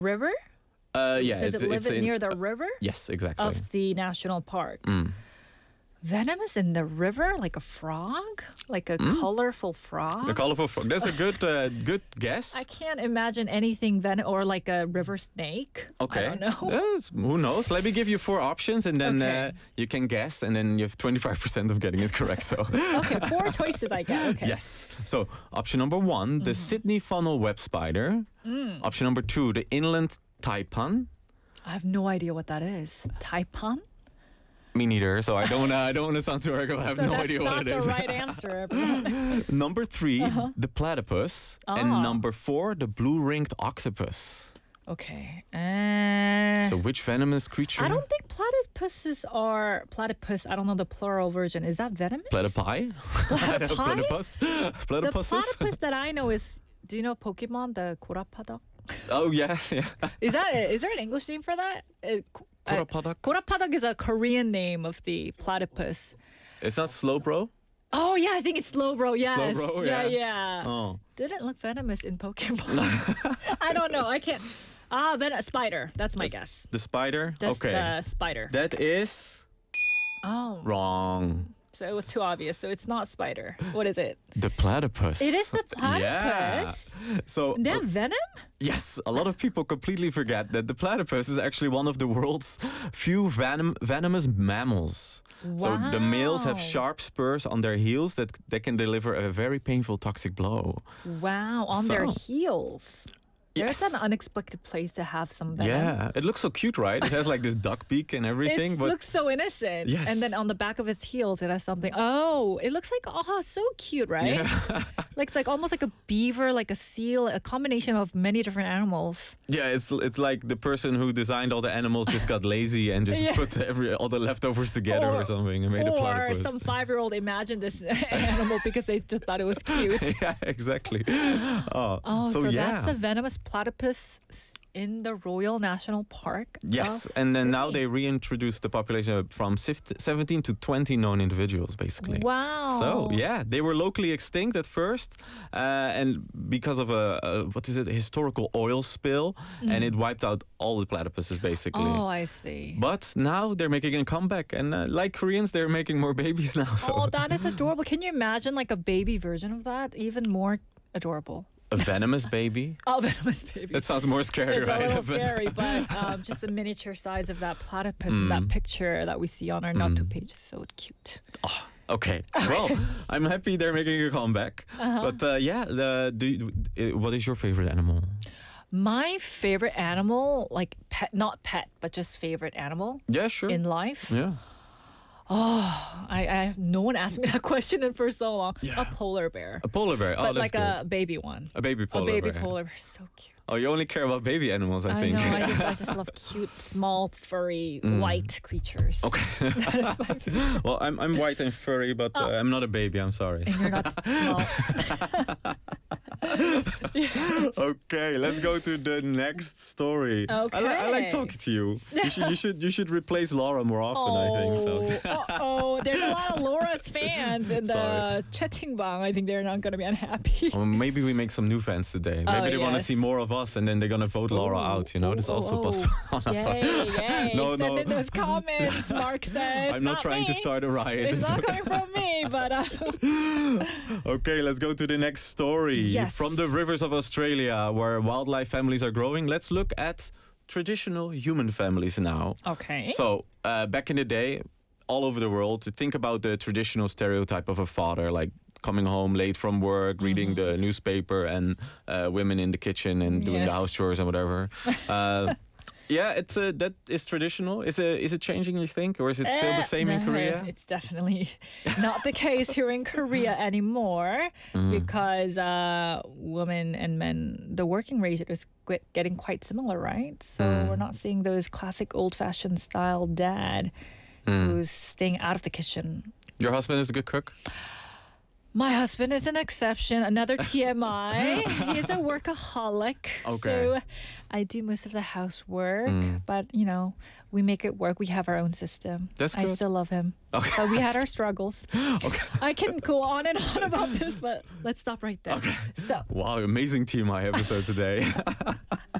River? Yeah, Does it live near the river Yes, exactly. of the national park? Venomous in the river, like a frog, like a colorful frog. A colorful frog. That's a good guess. I can't imagine anything or like a river snake. Okay. I don't know. Yes, who knows? Let me give you 4 options, and then Okay. you can guess, and then you have 25% of getting it correct. So. Okay, 4 choices I get. Okay. Yes. So option number 1, the Sydney funnel web spider. Option number 2, the inland taipan. I have no idea what that is. Taipan? Me neither. So I don't want to sound too arrogant. I have So no that's idea what it not is. the right answer. everyone. Number 3, the platypus, and number 4, the blue-ringed octopus. Okay. So which venomous creature? I don't think platypuses are platypus. I don't know the plural version. Is that venomous? Platypi? Platypus? The Platypuses? platypus that I know is. Do you know Pokemon, the Korapadak? Oh, yeah. Is there an English name for that? Korapadak? Korapadak is a Korean name of the platypus. It's not Slowbro? Oh yeah, I think it's Slowbro. Yes. Slowbro, yeah, yeah. yeah. Oh. Didn't look venomous in Pokemon. I don't know. I can't. Spider. That's my guess. The spider? Just Okay. the spider. That is Oh. wrong. So it was too obvious. So it's not spider. What is it? The platypus. It is the Yeah. platypus. So, They have venom? yes, a lot of people completely forget that the platypus is actually one of the world's few venomous mammals. So the males have Wow. sharp spurs on their heels that can deliver a very painful toxic blow. Wow, on their So- heels. There's Yes. an unexpected place to have some venom. Yeah, it looks so cute, right? It has like this duck beak and everything. It But looks so innocent. Yes. And then on the back of its heels, it has something. Oh, it looks like, so cute, right? yeah, Like it's like almost like a beaver, like a seal, a combination of many different animals. yeah, it's like the person who designed all the animals just got lazy and just Yeah. put all the leftovers together or something and made a Or platypus. some 5-year-old imagined this animal because they just thought it was cute. Yeah, exactly. Oh, So yeah. that's a venomous platypus in the Royal National Park. Yes, of and then now Sydney. they reintroduced the population from 17 to 20 known individuals, basically. Wow. So yeah, they were locally extinct at first, and because of a historical oil spill, and it wiped out all the platypuses basically. Oh, I see. But now they're making a comeback, and like Koreans, they're making more babies now. So Oh, that is adorable. Can you imagine like a baby version of that? Even more adorable. a venomous baby. Oh, venomous baby. That sounds more scary, It's right? a little scary, but just the miniature size of that platypus in that picture that we see on our Not To page is so cute. Okay. Well, I'm happy they're making a comeback. But yeah, what is your favorite animal? My favorite animal, like pet, not pet, but just favorite animal Yeah, sure. in life. Yeah. I no one asked me that question in for so long. Yeah. A polar bear, A polar bear. Oh, but that's like good. a baby one. A baby polar A baby bear. polar bear, so cute. Oh, you only care about baby animals, I think. know. I just love cute, small, furry, white creatures. Okay. That is my favorite. Well, I'm white and furry, but I'm not a baby. I'm sorry. And you're not small. Okay, let's go to the next story. I like Okay. talking to you. You should replace Laura more often. I think so. Oh, there's a lot of Laura's fans in Sorry. the 채팅방. I think they're not going to be unhappy. Well, maybe we make some new fans today. Maybe they want to yes. see more of us, and then they're gonna vote Laura out. You know, that's also possible. I'm sorry. Yay. No, Send no. in those comments, Mark says. I'm not trying to me. start a riot. It's not coming from me, but Okay, let's go to the next story. Yes. From the rivers of Australia, where wildlife families are growing, let's look at traditional human families now. okay. So, back in the day, all over the world, to think about the traditional stereotype of a father, like coming home late from work, reading the newspaper, and women in the kitchen and doing the Yes. house chores and whatever. Yeah, it's that is traditional. Is it changing? You think, or is it still the same in No, Korea? It's definitely not the case here in Korea anymore because women and men, the working rate is getting quite similar, right? So we're not seeing those classic old-fashioned style dad who's staying out of the kitchen. Your husband is a good cook. My husband is an exception. Another TMI. He's a workaholic. Okay. So I do most of the housework, but we make it work. We have our own system. That's I good. still love him. Okay. But we had our struggles. Okay. I can go on and on about this, but let's stop right there. Okay. So Wow, amazing TMI episode today.